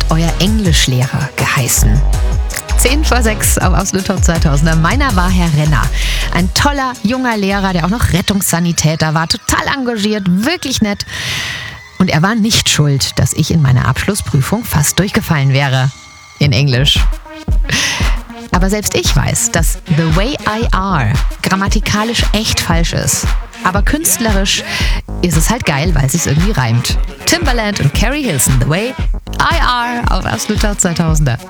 euer Englischlehrer geheißen? 10 vor 6 auf Absolut Top 2000er. Meiner war Herr Renner. Ein toller, junger Lehrer, der auch noch Rettungssanitäter war. Total engagiert, wirklich nett. Und er war nicht schuld, dass ich in meiner Abschlussprüfung fast durchgefallen wäre. In Englisch. Aber selbst ich weiß, dass The Way I Are grammatikalisch echt falsch ist. Aber künstlerisch ist es halt geil, weil es sich irgendwie reimt. Timbaland und Carrie Hilson, The Way I Are auf Absolut Top 2000er.